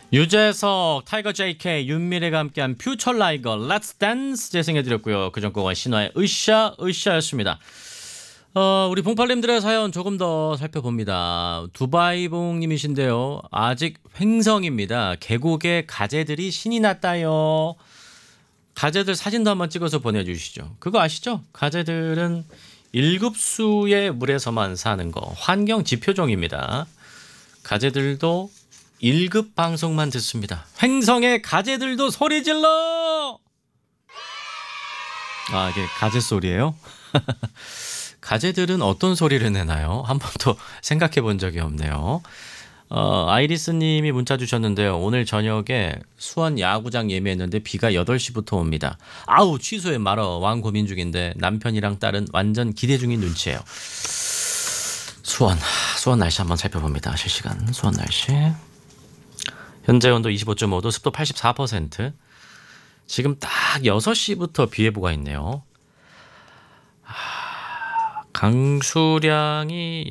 유재석, 타이거 JK, 윤미래가 함께한 퓨처 라이거 Let's Dance 재생해드렸고요. 그전 곡은 신화의 으쌰으쌰였습니다. 우리 봉팔님들의 사연 조금 더 살펴봅니다. 두바이봉님이신데요. 아직 횡성입니다. 계곡에 가재들이 신이 났다요. 가재들 사진도 한번 찍어서 보내주시죠. 그거 아시죠? 가재들은 1급수의 물에서만 사는 거 환경 지표종입니다. 가재들도 1급 방송만 듣습니다. 횡성의 가재들도 소리 질러! 아, 이게 가재 소리예요? 가재들은 어떤 소리를 내나요? 한 번도 생각해 본 적이 없네요. 아이리스 님이 문자 주셨는데요. 오늘 저녁에 수원 야구장 예매했는데 비가 8시부터 옵니다. 아우, 취소해 말어. 왕 고민 중인데 남편이랑 딸은 완전 기대 중인 눈치예요. 수원 날씨 한번 살펴봅니다. 실시간 수원 날씨. 현재 온도 25.5도, 습도 84%. 지금 딱 6시부터 비 예보가 있네요. 강수량이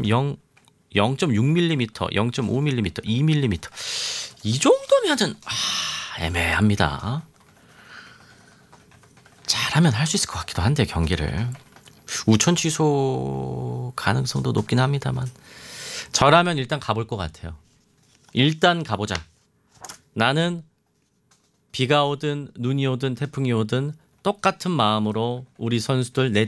0.6mm, 0.5mm, 2mm. 이 정도면은 애매합니다. 잘하면 할 수 있을 것 같기도 한데 경기를. 우천 취소 가능성도 높긴 합니다만 저라면 일단 가볼 것 같아요. 일단 가보자. 나는 비가 오든 눈이 오든 태풍이 오든 똑같은 마음으로 우리 선수들 내